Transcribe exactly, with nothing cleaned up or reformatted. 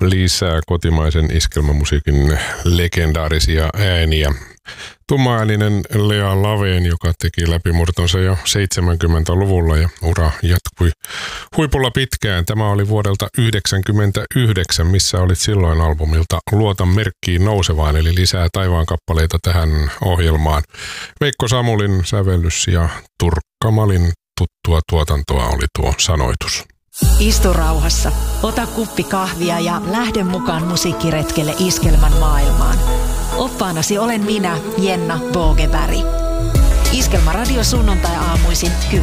lisää kotimaisen iskelmämusiikin legendaarisia ääniä. Tummaääninen Lea Laveen, joka teki läpimurtonsa jo seitsemänkymmentäluvulla ja ura jatkui huipulla pitkään. Tämä oli vuodelta yhdeksänkymmentäyhdeksän, missä olit silloin albumilta Luota merkkiin nousevaan, eli lisää taivaan kappaleita tähän ohjelmaan. Veikko Samulin sävellys ja Turkka Malin tuttua tuotantoa oli tuo sanoitus. Istu rauhassa, ota kuppi kahvia ja lähde mukaan musiikkiretkelle iskelmän maailmaan. Oppaanasi olen minä, Jenna Bogeberg. Iskelmä radio sunnuntai aamuisin